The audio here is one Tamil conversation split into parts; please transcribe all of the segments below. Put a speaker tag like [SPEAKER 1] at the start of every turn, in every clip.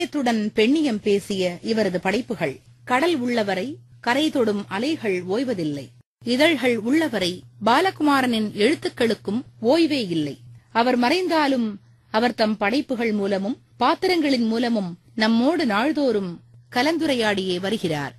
[SPEAKER 1] த்துடன் பெண்ணியம் பேசிய இவரது படைப்புகள் கடல் உள்ளவரை கரை தொடும் அலைகள் ஓய்வதில்லை, இதழ்கள் உள்ளவரை பாலகுமாரனின் எழுத்துக்களுக்கும் ஓய்வே இல்லை. அவர் மறைந்தாலும் அவர் தம் படைப்புகள் மூலமும் பாத்திரங்களின் மூலமும் நம்மோடு நாள்தோறும் கலந்துரையாடியே வருகிறார்.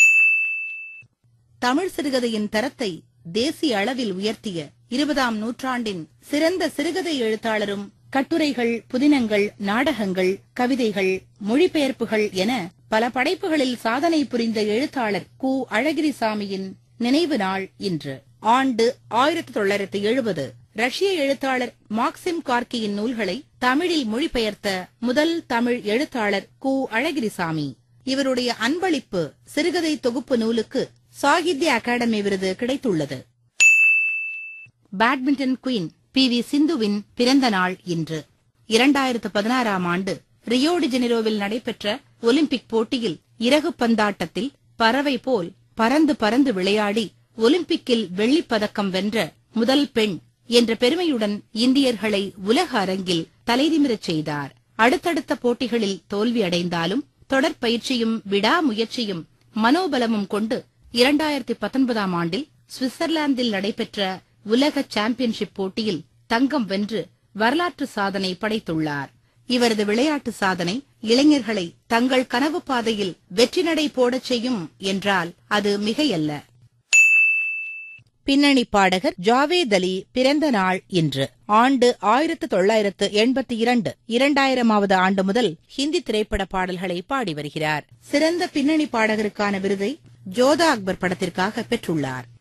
[SPEAKER 1] தமிழ் சிறுகதையின் தரத்தை தேசிய அளவில் உயர்த்திய 20ஆம் நூற்றாண்டின் சிறந்த சிறுகதை எழுத்தாளரும் கட்டுரைகள், புதினங்கள், நாடகங்கள், கவிதைகள், மொழிபெயர்ப்புகள் என பல படைப்புகளில் சாதனை புரிந்த எழுத்தாளர் கு. அழகிரிசாமியின் நினைவு நாள் இன்று. ஆண்டு 1970. ரஷ்ய எழுத்தாளர் மாக்சிம் கார்கியின் நூல்களை தமிழில் மொழிபெயர்த்த முதல் தமிழ் எழுத்தாளர் கு. அழகிரிசாமி. இவருடைய அன்பளிப்பு சிறுகதை தொகுப்பு நூலுக்கு சாகித்ய அகாடமி விருது கிடைத்துள்ளது. Badminton queen PV. சிந்துவின் பிறந்த நாள் இன்று. 2016ஆம் ஆண்டு ரியோ டி ஜெனிரோவில் நடைபெற்ற ஒலிம்பிக் போட்டியில் இறகு பந்தாட்டத்தில் பறவை போல் பறந்து பறந்து விளையாடி ஒலிம்பிக்கில் வெள்ளிப்பதக்கம் வென்ற முதல் பெண் என்ற பெருமையுடன் இந்தியர்களை உலக அரங்கில் தலைநிமிரச் செய்தார். அடுத்தடுத்த போட்டிகளில் தோல்வி அடைந்தாலும் தொடர் பயிற்சியும் விடாமுயற்சியும் மனோபலமும் கொண்டு 2019ஆம் ஆண்டில் சுவிட்சர்லாந்தில் நடைபெற்ற உலக சாம்பியன்ஷிப் போட்டியில் தங்கம் வென்று வரலாற்று சாதனை படைத்துள்ளார். இவரது விளையாட்டு சாதனை இளைஞர்களை தங்கள் கனவு பாதையில் வெற்றி நடை போடச் செய்யும் என்றால் அது மிகையல்ல. பின்னணி பாடகர் ஜாவேத் அலி பிறந்த நாள் இன்று. ஆண்டு 1982. 2000ஆவது ஆண்டு முதல் ஹிந்தி திரைப்பட பாடல்களை பாடி வருகிறார். சிறந்த பின்னணி பாடகருக்கான விருதை ஜோதா அக்பர் படத்திற்காக பெற்றுள்ளார்.